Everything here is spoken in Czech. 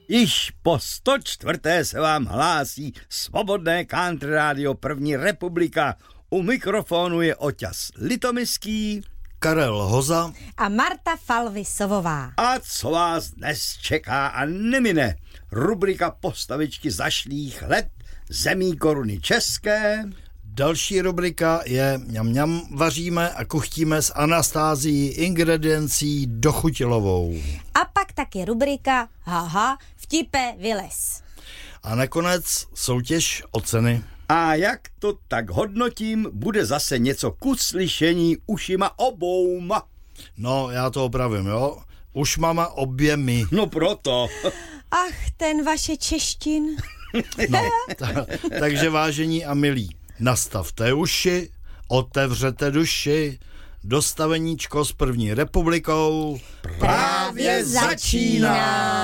Již po 104. se vám hlásí Svobodné country rádio První republika. U mikrofonu je Oťas Litomyský, Karel Hoza a Marta Falvy-Sovová. A co vás dnes čeká a nemine? Rubrika Postavičky zašlých let zemí koruny české. Další rubrika je Mňam vaříme a kuchtíme s Anastázií ingrediencí Dochutilovou. A pak taky rubrika Haha, vtipe vylez. A nakonec soutěž o ceny. A jak to tak hodnotím, bude zase něco ku slyšení ušima obouma. No, já to opravím, jo? Ušmama oběmi. No proto. Ach, ten vaše češtin. No, takže vážení a milí, nastavte uši, otevřete duši, dostaveníčko s První republikou Právě začíná.